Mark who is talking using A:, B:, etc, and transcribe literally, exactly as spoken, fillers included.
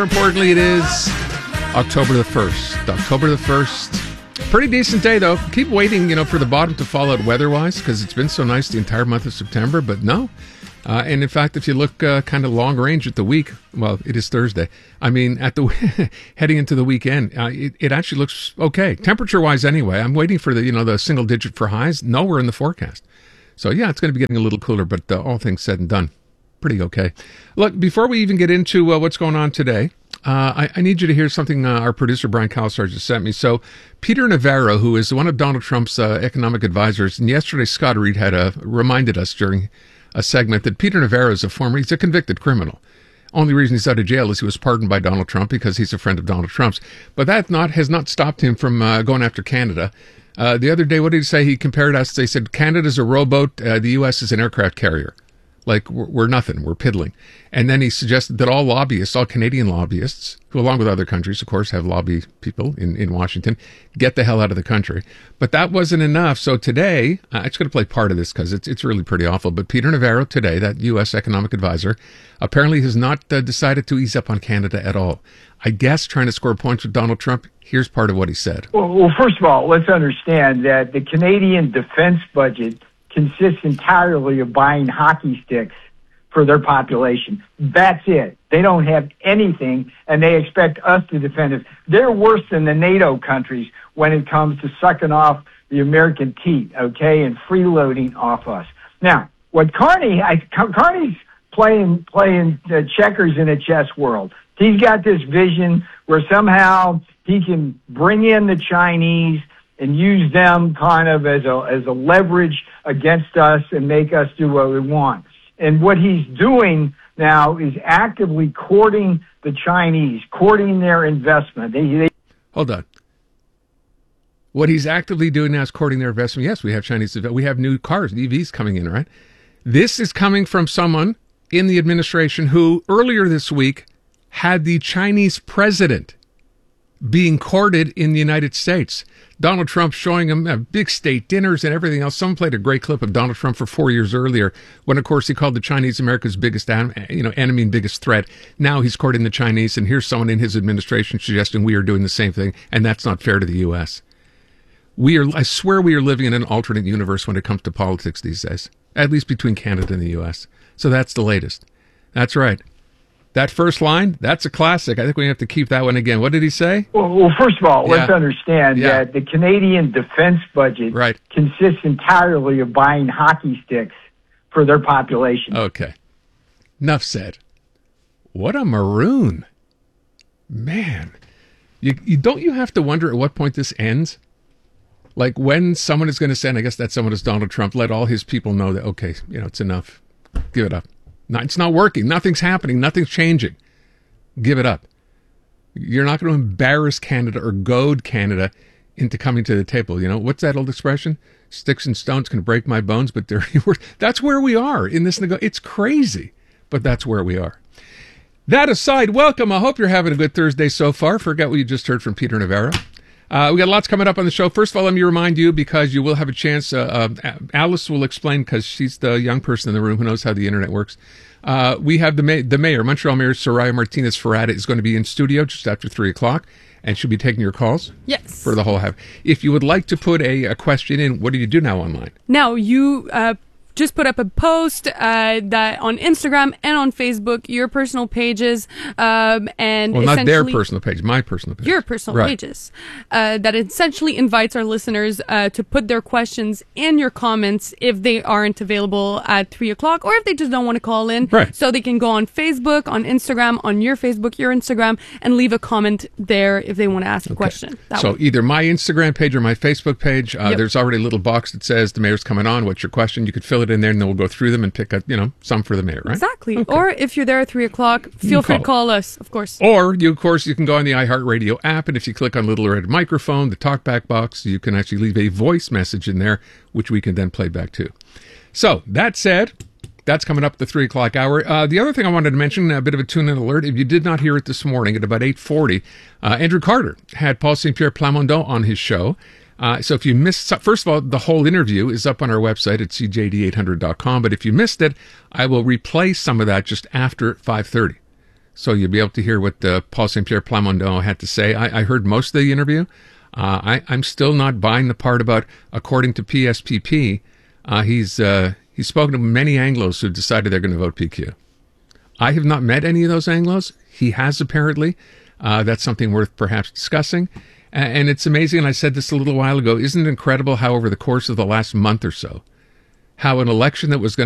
A: More importantly, it is October the first. October the first. Pretty decent day, though. Keep waiting, you know, for the bottom to fall out weather-wise, because it's been so nice the entire month of September, but no. Uh, and in fact, if you look uh, kind of long range at the week, well, it is Thursday. I mean, at the heading into the weekend, uh, it, it actually looks okay. Temperature-wise anyway. I'm waiting for the, you know, the single digit for highs. Nowhere in the forecast. So yeah, it's going to be getting a little cooler, but uh, all things said and done, pretty okay. Look, before we even get into uh, what's going on today, uh, I, I need you to hear something uh, our producer Brian Calasar just sent me. So Peter Navarro, who is one of Donald Trump's uh, economic advisors, and yesterday Scott Reed had uh, reminded us during a segment that Peter Navarro is a former, he's a convicted criminal. Only reason he's out of jail is he was pardoned by Donald Trump because he's a friend of Donald Trump's. But that not has not stopped him from uh, going after Canada. Uh, the other day, what did he say? He compared us. They said Canada's a rowboat, uh, the U S is an aircraft carrier. Like, we're, we're nothing. We're piddling. And then he suggested that all lobbyists, all Canadian lobbyists, who along with other countries, of course, have lobby people in, in Washington, get the hell out of the country. But that wasn't enough. So today, uh, I'm just going to play part of this because it's, it's really pretty awful. But Peter Navarro today, that U S economic advisor, apparently has not uh, decided to ease up on Canada at all. I guess trying to score points with Donald Trump. Here's part of what he said.
B: Well, well, first of all, let's understand that the Canadian defense budget consists entirely of buying hockey sticks for their population. That's it. They don't have anything, and they expect us to defend it. They're worse than the NATO countries when it comes to sucking off the American teeth, okay, and freeloading off us. Now, what Carney, I, Carney's playing playing uh, checkers in a chess world. He's got this vision where somehow he can bring in the Chinese and use them kind of as a as a leverage against us and make us do what we want. And what he's doing now is actively courting the Chinese, courting their investment. They, they
A: Hold on. What he's actively doing now is courting their investment. Yes, we have Chinese, we have new cars, E Vs coming in, right? This is coming from someone in the administration who earlier this week had the Chinese president being courted in the United States. Donald Trump showing him uh, big state dinners and everything else. Someone played a great clip of Donald Trump for four years earlier when, of course, he called the Chinese America's biggest an- you know, enemy and biggest threat. Now he's courting the Chinese, and here's someone in his administration suggesting we are doing the same thing, and that's not fair to the U S. We are, I swear we are living in an alternate universe when it comes to politics these days, at least between Canada and the U S. So that's the latest. That's right. That first line, that's a classic. I think we have to keep that one again. What did he say?
B: Well, well first of all,
A: yeah.
B: let's understand
A: yeah.
B: that the Canadian defense budget
A: right.
B: consists entirely of buying hockey sticks for their population.
A: Okay. Enough said. What a maroon. Man. You, you don't you have to wonder at what point this ends? Like when someone is going to say, and I guess that someone is Donald Trump, let all his people know that, okay, you know, it's enough. Give it up. No, it's not working. Nothing's happening. Nothing's changing. Give it up. You're not going to embarrass Canada or goad Canada into coming to the table. You know, what's that old expression? Sticks and stones can break my bones, but they're yours. That's where we are in this. Nego- it's crazy, but that's where we are. That aside, welcome. I hope you're having a good Thursday so far. Forget what you just heard from Peter Navarro. Uh, we got lots coming up on the show. First of all, let me remind you, because you will have a chance, uh, uh, Alice will explain, because she's the young person in the room who knows how the internet works. Uh, we have the, ma- the mayor, Montreal Mayor Soraya Martinez-Ferrada, is going to be in studio just after three o'clock, and she'll be taking your calls.
C: Yes.
A: For the whole half. If you would like to put a, a question in, what do you do now online?
C: Now, you uh, just put up a post uh, that on Instagram and on Facebook, your personal pages, um, and
A: well, not their
C: essentially-
A: personal page, my personal page.
C: Your personal
A: right.
C: pages. Uh, that essentially invites our listeners uh, to put their questions in your comments if they aren't available at three o'clock, or if they just don't want to call in.
A: Right.
C: So they can go on Facebook, on Instagram, on your Facebook, your Instagram, and leave a comment there if they want to ask a
A: Okay.
C: question. That
A: so
C: way.
A: either my Instagram page or my Facebook page, uh,
C: Yep.
A: there's already a little box that says the mayor's coming on. What's your question? You could fill it in there, and then we'll go through them and pick up, you know, some for the mayor, right?
C: Exactly.
A: Okay.
C: Or if you're there at three o'clock, feel free to call us, of course.
A: Or, you, of course, you can go on the iHeartRadio app, and if you click on the little red microphone, the talkback box, you can actually leave a voice message in there, which we can then play back too. So, that said, that's coming up at the three o'clock hour. Uh, the other thing I wanted to mention, a bit of a tune-in alert, if you did not hear it this morning at about eight forty, uh, Andrew Carter had Paul Saint Pierre Plamondon on his show. Uh, so if you missed, first of all, the whole interview is up on our website at c j d eight hundred dot com. But if you missed it, I will replay some of that just after five thirty. So you'll be able to hear what uh, Paul Saint Pierre Plamondon had to say. I, I heard most of the interview. Uh, I, I'm still not buying the part about, according to P S P P, uh, he's uh, he's spoken to many Anglos who decided they're going to vote P Q. I have not met any of those Anglos. He has apparently. Uh, that's something worth perhaps discussing. And it's amazing, and I said this a little while ago, isn't it incredible how over the course of the last month or so, how an election that was going